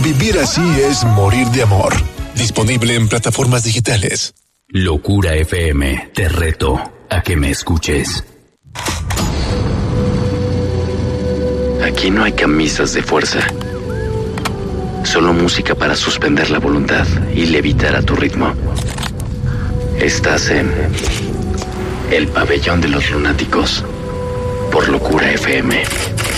Vivir así es morir de amor. Disponible en plataformas digitales. Locura FM, te reto a que me escuches. Aquí no hay camisas de fuerza. Solo música para suspender la voluntad y levitar a tu ritmo. Estás en El Pabellón de los Lunáticos por Locura FM.